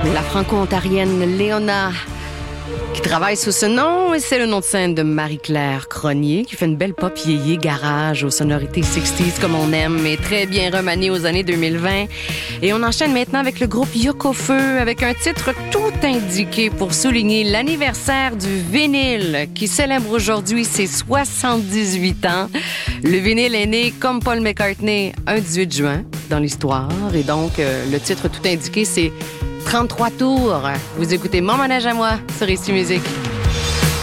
La franco-ontarienne Léona qui travaille sous ce nom, et c'est le nom de scène de Marie-Claire Cronier qui fait une belle pop yéyé garage aux sonorités 60s comme on aime, mais très bien remaniée aux années 2020. Et on enchaîne maintenant avec le groupe Yoko Feu avec un titre tout indiqué pour souligner l'anniversaire du vinyle qui célèbre aujourd'hui ses 78 ans. Le vinyle est né comme Paul McCartney un 18 juin dans l'histoire, et donc le titre tout indiqué c'est 33 tours. Vous écoutez Mon manège à moi sur Ici Musique.